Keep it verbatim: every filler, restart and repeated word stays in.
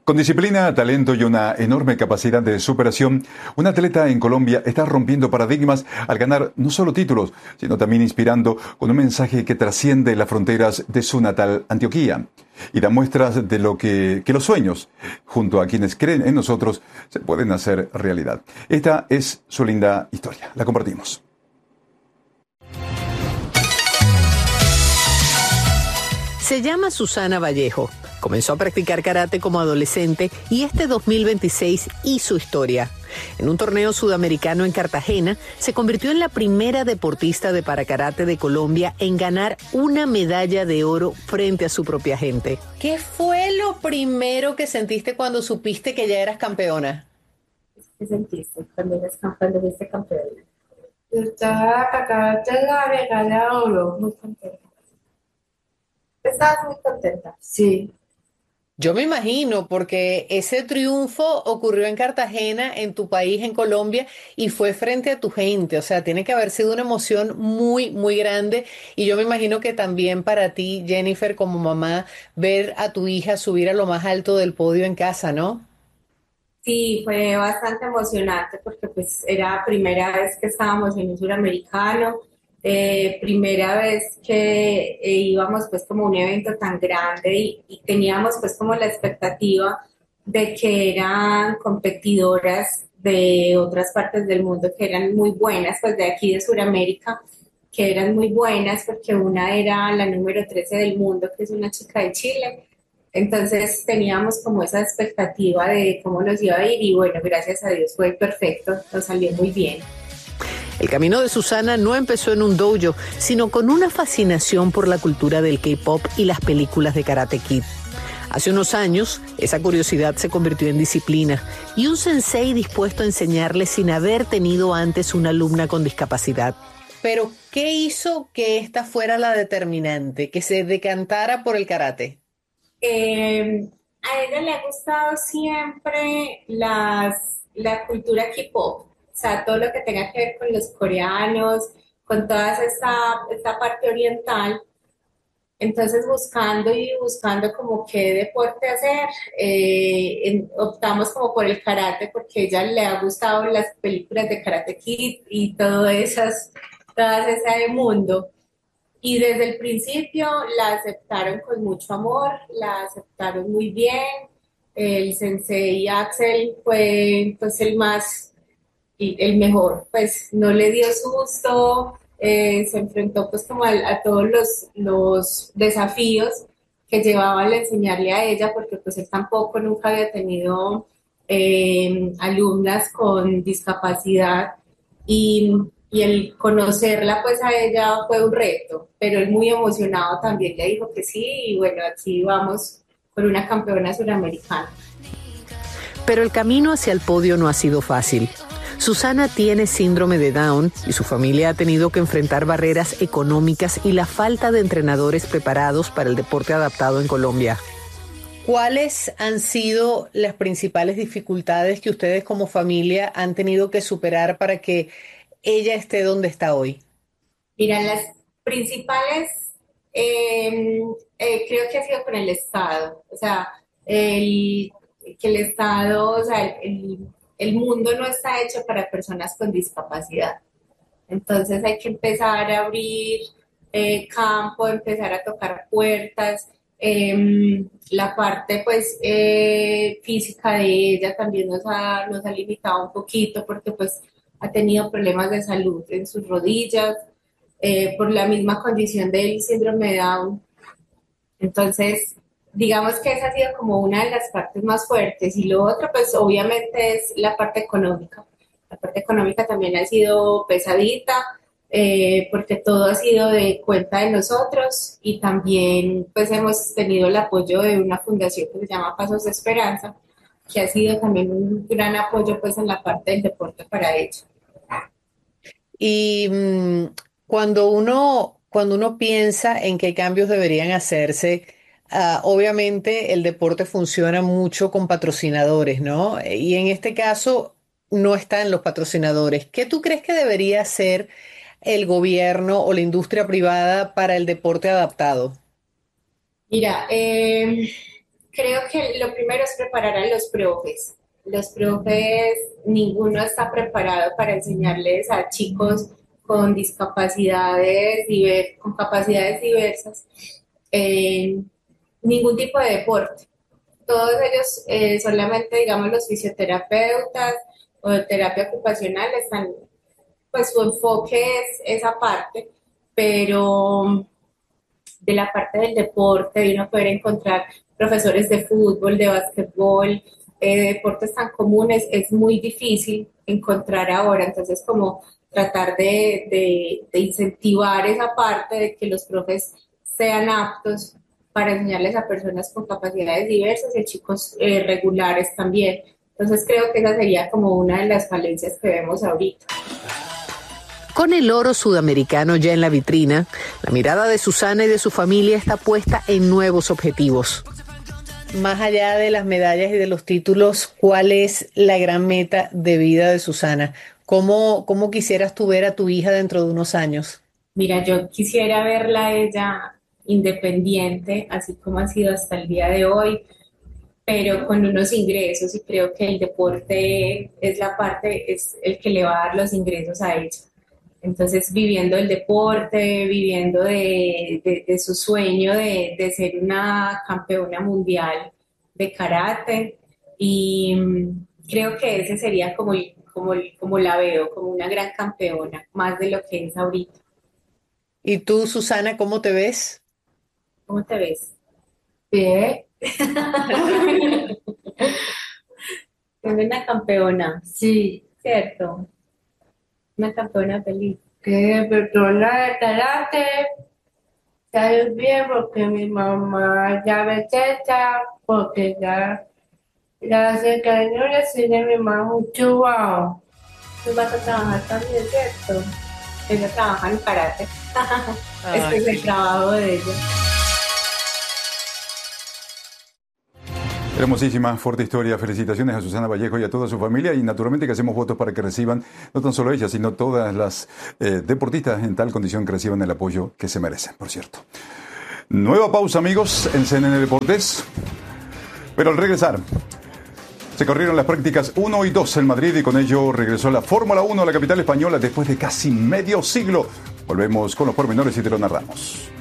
Con disciplina, talento y una enorme capacidad de superación, un atleta en Colombia está rompiendo paradigmas al ganar no solo títulos, sino también inspirando con un mensaje que trasciende las fronteras de su natal Antioquía y da muestras de lo que, que los sueños, junto a quienes creen en nosotros, se pueden hacer realidad. Esta es su linda historia. La compartimos. Se llama Susana Vallejo. Comenzó a practicar karate como adolescente y este dos mil veintiséis hizo historia. En un torneo sudamericano en Cartagena, se convirtió en la primera deportista de parakarate de Colombia en ganar una medalla de oro frente a su propia gente. ¿Qué fue lo primero que sentiste cuando supiste que ya eras campeona? ¿Qué sentiste cuando eres campeón, cuando fuiste campeona? Yo estaba acá, te la medalla de oro, muy contenta. ¿Estabas muy contenta? Sí. Yo me imagino, porque ese triunfo ocurrió en Cartagena, en tu país, en Colombia, y fue frente a tu gente. O sea, tiene que haber sido una emoción muy, muy grande. Y yo me imagino que también para ti, Jennifer, como mamá, ver a tu hija subir a lo más alto del podio en casa, ¿no? Sí, fue bastante emocionante porque pues era primera vez que estábamos en un suramericano, eh, primera vez que eh, íbamos pues como a un evento tan grande y, y teníamos pues como la expectativa de que eran competidoras de otras partes del mundo que eran muy buenas, pues de aquí de Sudamérica, que eran muy buenas porque una era la número trece del mundo, que es una chica de Chile. Entonces teníamos como esa expectativa de cómo nos iba a ir y bueno, gracias a Dios fue perfecto, nos salió muy bien. El camino de Susana no empezó en un dojo, sino con una fascinación por la cultura del K-pop y las películas de Karate Kid. Hace unos años, esa curiosidad se convirtió en disciplina y un sensei dispuesto a enseñarle sin haber tenido antes una alumna con discapacidad. Pero, ¿qué hizo que esta fuera la determinante, que se decantara por el karate? Eh, a ella le ha gustado siempre las, la cultura K-pop, o sea, todo lo que tenga que ver con los coreanos, con toda esa, esa parte oriental. Entonces, buscando y buscando como qué deporte hacer, eh, en- optamos como por el karate porque a ella le ha gustado las películas de Karate Kid y todo esas, todo ese mundo. Y desde el principio la aceptaron con mucho amor, la aceptaron muy bien. El sensei Axel fue pues el más, el el mejor, pues no le dio susto, eh, se enfrentó pues como a, a todos los, los desafíos que llevaba al enseñarle a ella, porque pues él tampoco nunca había tenido eh, alumnas con discapacidad y, y el conocerla pues a ella fue un reto, pero él muy emocionado también le dijo que sí y bueno, aquí vamos con una campeona suramericana. Pero el camino hacia el podio no ha sido fácil. Susana tiene síndrome de Down y su familia ha tenido que enfrentar barreras económicas y la falta de entrenadores preparados para el deporte adaptado en Colombia. ¿Cuáles han sido las principales dificultades que ustedes como familia han tenido que superar para que ella esté donde está hoy? Mira, las principales eh, eh, creo que ha sido con el Estado, o sea, el, que el Estado, o sea, el, el mundo no está hecho para personas con discapacidad. Entonces hay que empezar a abrir eh, campo, empezar a tocar puertas. Eh, la parte pues eh, física de ella también nos ha, nos ha limitado un poquito porque pues ha tenido problemas de salud en sus rodillas eh, por la misma condición del síndrome de Down. Entonces, digamos que esa ha sido como una de las partes más fuertes. Y lo otro, pues obviamente es la parte económica. La parte económica también ha sido pesadita, eh, porque todo ha sido de cuenta de nosotros y también pues hemos tenido el apoyo de una fundación que se llama Pasos de Esperanza, que ha sido también un gran apoyo pues en la parte del deporte para ellos. Y mm, cuando uno, cuando uno piensa en qué cambios deberían hacerse, ah, obviamente el deporte funciona mucho con patrocinadores, ¿no? Y en este caso no están los patrocinadores. ¿Qué tú crees que debería hacer el gobierno o la industria privada para el deporte adaptado? Mira, eh, Creo que lo primero es preparar a los profes. Los profes, ninguno está preparado para enseñarles a chicos con discapacidades, diver- con capacidades diversas, eh, ningún tipo de deporte. Todos ellos, eh, solamente, digamos, los fisioterapeutas o de terapia ocupacional, están, pues su enfoque es esa parte, pero de la parte del deporte, de uno poder encontrar profesores de fútbol, de básquetbol, eh, deportes tan comunes, es muy difícil encontrar ahora. Entonces, como tratar de, de, de incentivar esa parte de que los profes sean aptos para enseñarles a personas con capacidades diversas y a chicos eh, regulares también. Entonces, creo que esa sería como una de las falencias que vemos ahorita. Con el oro sudamericano ya en la vitrina, la mirada de Susana y de su familia está puesta en nuevos objetivos. Más allá de las medallas y de los títulos, ¿cuál es la gran meta de vida de Susana? ¿Cómo, cómo quisieras tú ver a tu hija dentro de unos años? Mira, yo quisiera verla a ella independiente, así como ha sido hasta el día de hoy, pero con unos ingresos, y creo que el deporte es la parte, es el que le va a dar los ingresos a ella. Entonces, viviendo el deporte, viviendo de, de, de su sueño de, de ser una campeona mundial de karate, y mm, creo que ese sería como, el- como, el- como la veo, como una gran campeona, más de lo que es ahorita. ¿Y tú, Susana, cómo te ves? ¿Cómo te ves? Bien. Es una campeona, Sí, ¿cierto? Una campeona feliz. que persona de karate sale bien porque mi mamá ya ve teta, porque ya la hace cariño le enseña a mi mamá mucho wow. Tú vas a trabajar también, ¿cierto? Ella trabaja en karate. Ah, Este es el trabajo de ella. Hermosísima, fuerte historia. Felicitaciones a Susana Vallejo y a toda su familia. Y naturalmente que hacemos votos para que reciban, no tan solo ella, sino todas las eh, deportistas en tal condición que reciban el apoyo que se merecen, por cierto. Nueva pausa, amigos, en C N N Deportes. Pero al regresar, se corrieron las prácticas uno y dos en Madrid y con ello regresó la Fórmula uno a la capital española después de casi medio siglo. Volvemos con los pormenores y te lo narramos.